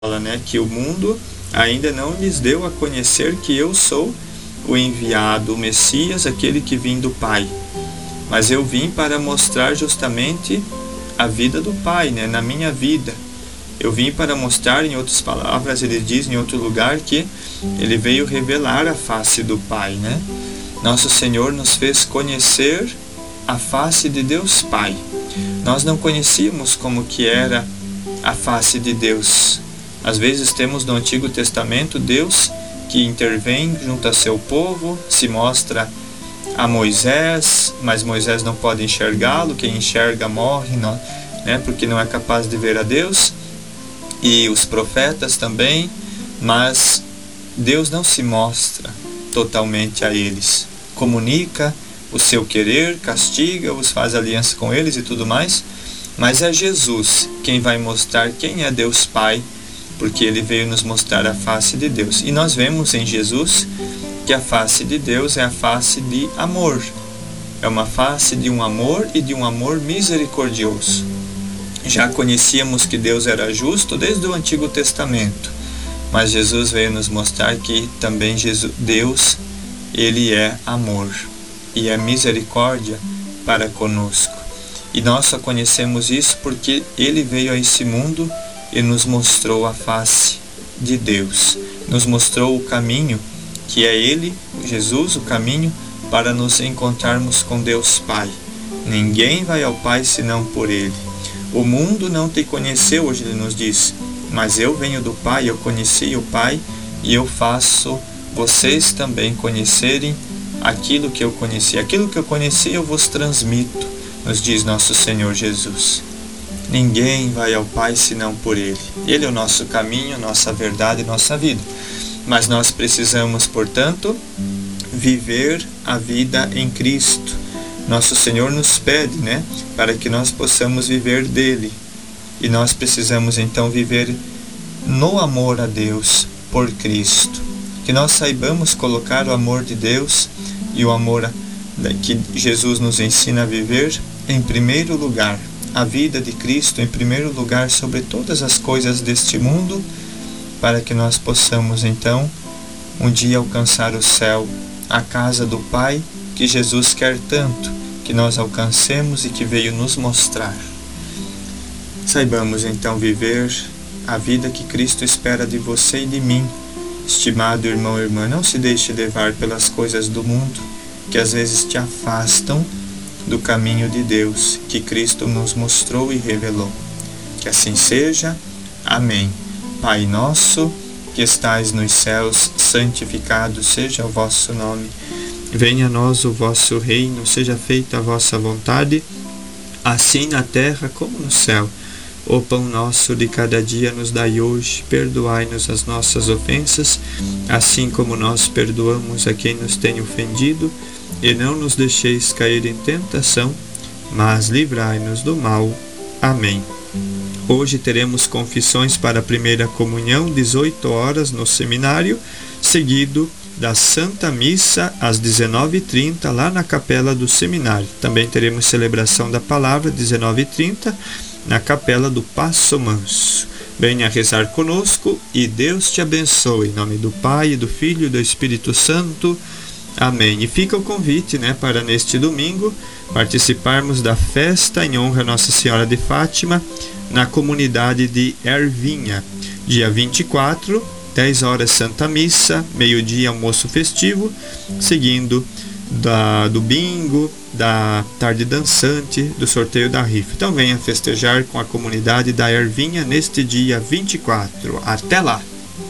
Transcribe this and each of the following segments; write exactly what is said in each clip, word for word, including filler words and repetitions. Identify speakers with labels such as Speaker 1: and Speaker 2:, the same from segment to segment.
Speaker 1: fala, né, que o mundo ainda não lhes deu a conhecer que eu sou o enviado, o Messias, aquele que vim do Pai. Mas eu vim para mostrar justamente a vida do Pai, né, na minha vida. Eu vim para mostrar, em outras palavras, ele diz em outro lugar que ele veio revelar a face do Pai, né? Nosso Senhor nos fez conhecer a face de Deus Pai. Nós não conhecíamos como que era a face de Deus. Às vezes temos no Antigo Testamento Deus que intervém junto a seu povo, se mostra a Moisés, mas Moisés não pode enxergá-lo, quem enxerga morre, não, né, porque não é capaz de ver a Deus, e os profetas também, mas Deus não se mostra totalmente a eles, comunica o seu querer, castiga-os, faz aliança com eles e tudo mais, mas é Jesus quem vai mostrar quem é Deus Pai, porque ele veio nos mostrar a face de Deus. E nós vemos em Jesus que a face de Deus é a face de amor. É uma face de um amor e de um amor misericordioso. Já conhecíamos que Deus era justo desde o Antigo Testamento, mas Jesus veio nos mostrar que também Jesus, Deus, ele é amor e é misericórdia para conosco. E nós só conhecemos isso porque ele veio a esse mundo e nos mostrou a face de Deus, nos mostrou o caminho, que é ele, Jesus, o caminho para nos encontrarmos com Deus Pai. Ninguém vai ao Pai senão por ele. O mundo não te conheceu, hoje ele nos diz, mas eu venho do Pai, eu conheci o Pai e eu faço vocês também conhecerem aquilo que eu conheci. Aquilo que eu conheci eu vos transmito, nos diz nosso Senhor Jesus. Ninguém vai ao Pai senão por ele. Ele é o nosso caminho, nossa verdade, nossa vida. Mas nós precisamos, portanto, viver a vida em Cristo. Nosso Senhor nos pede, né, para que nós possamos viver dele. E nós precisamos então viver no amor a Deus por Cristo. Que nós saibamos colocar o amor de Deus e o amor que Jesus nos ensina a viver em primeiro lugar. A vida de Cristo em primeiro lugar sobre todas as coisas deste mundo, para que nós possamos então um dia alcançar o céu, a casa do Pai, que Jesus quer tanto que nós alcancemos e que veio nos mostrar. Saibamos então viver a vida que Cristo espera de você e de mim. Estimado irmão e irmã, não se deixe levar pelas coisas do mundo, que às vezes te afastam do caminho de Deus, que Cristo nos mostrou e revelou. Que assim seja. Amém. Pai nosso, que estais nos céus, santificado seja o vosso nome. Venha a nós o vosso reino, seja feita a vossa vontade, assim na terra como no céu. O pão nosso de cada dia nos dai hoje, perdoai-nos as nossas ofensas, assim como nós perdoamos a quem nos tem ofendido, e não nos deixeis cair em tentação, mas livrai-nos do mal. Amém. Hoje teremos confissões para a primeira comunhão, dezoito horas no seminário, seguido da Santa Missa às dezenove e trinta, lá na capela do seminário. Também teremos celebração da palavra, dezenove e trinta, na capela do Passo Manso. Venha rezar conosco e Deus te abençoe. Em nome do Pai, do Filho e do Espírito Santo. Amém. E fica o convite, né, para neste domingo participarmos da festa em honra a Nossa Senhora de Fátima na comunidade de Ervinha. Dia vinte e quatro, dez horas Santa Missa, meio-dia almoço festivo, seguindo da, do bingo, da tarde dançante, do sorteio da rifa. Então venha festejar com a comunidade da Ervinha neste dia vinte e quatro. Até lá!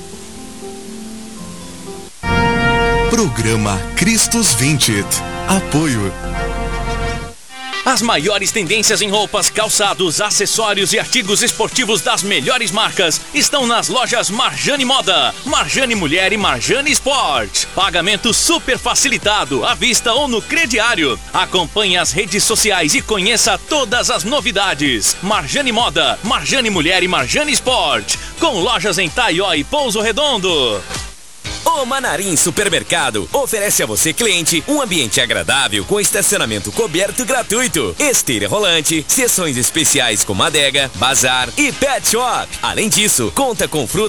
Speaker 2: Programa Cristos vinte. Apoio.
Speaker 3: As maiores tendências em roupas, calçados, acessórios e artigos esportivos das melhores marcas estão nas lojas Marjane Moda, Marjane Mulher e Marjane Sport. Pagamento super facilitado, à vista ou no crediário. Acompanhe as redes sociais e conheça todas as novidades. Marjane Moda, Marjane Mulher e Marjane Sport, com lojas em Taió e Pouso Redondo.
Speaker 4: O Manarim Supermercado oferece a você, cliente, um ambiente agradável com estacionamento coberto gratuito, esteira rolante, sessões especiais como adega, bazar e pet shop. Além disso, conta com frutas